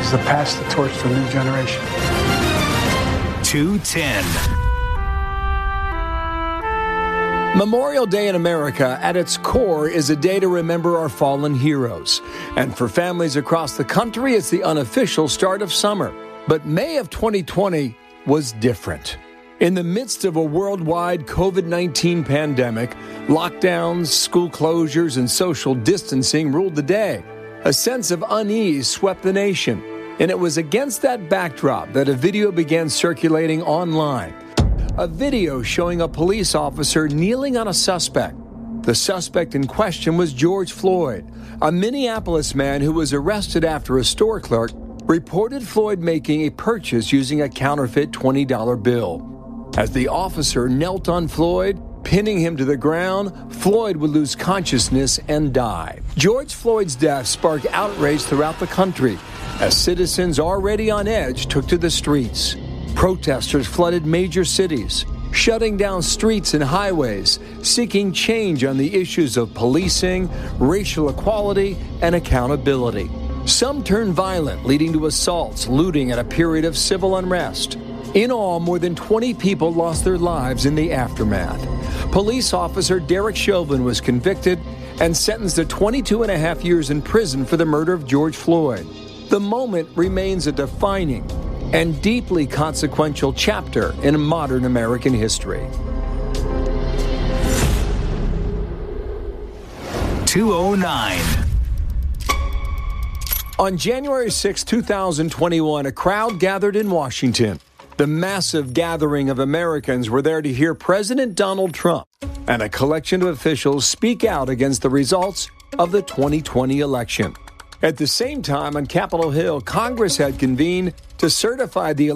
is to pass the torch to a new generation. 210. Memorial Day in America, at its core, is a day to remember our fallen heroes. And for families across the country, it's the unofficial start of summer. But May of 2020 was different. In the midst of a worldwide COVID-19 pandemic, lockdowns, school closures, and social distancing ruled the day. A sense of unease swept the nation. And it was against that backdrop that a video began circulating online. A video showing a police officer kneeling on a suspect. The suspect in question was George Floyd, a Minneapolis man who was arrested after a store clerk reported Floyd making a purchase using a counterfeit $20 bill. As the officer knelt on Floyd, pinning him to the ground, Floyd would lose consciousness and die. George Floyd's death sparked outrage throughout the country as citizens already on edge took to the streets. Protesters flooded major cities, shutting down streets and highways, seeking change on the issues of policing, racial equality, and accountability. Some turned violent, leading to assaults, looting, and a period of civil unrest. In all, more than 20 people lost their lives in the aftermath. Police officer Derek Chauvin was convicted and sentenced to 22 and a half years in prison for the murder of George Floyd. The moment remains a defining and deeply consequential chapter in modern American history. 209. On January 6, 2021, a crowd gathered in Washington. The massive gathering of Americans were there to hear President Donald Trump and a collection of officials speak out against the results of the 2020 election. At the same time, on Capitol Hill, Congress had convened to certify the